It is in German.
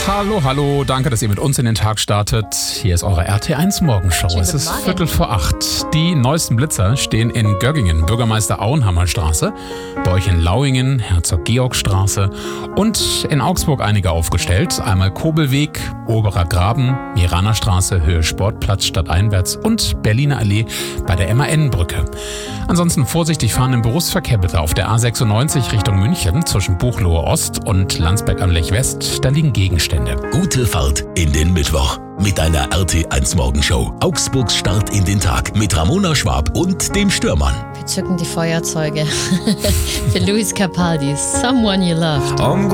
Hallo, hallo, danke, dass ihr mit uns in den Tag startet. Hier ist eure RT1 Morgenshow. Es ist 7:15. Die neuesten Blitzer stehen in Göggingen, Bürgermeister Auenhammer Straße, bei euch in Lauingen, Herzog-Georg-Straße und in Augsburg einige aufgestellt. Einmal Kobelweg, Oberer Graben, Miraner Straße, Höhe Sportplatz stadteinwärts und Berliner Allee bei der MAN-Brücke. Ansonsten vorsichtig fahren im Berufsverkehr bitte auf der A96 Richtung München zwischen Buchloe Ost und Landsberg am Lech West. Da liegen Gegenstände. Gute Fahrt in den Mittwoch mit einer RT1 Morgenshow. Augsburgs Start in den Tag mit Ramona Schwab und dem Stürmann. Wir zücken die Feuerzeuge für Luis Capaldi, Someone You Loved.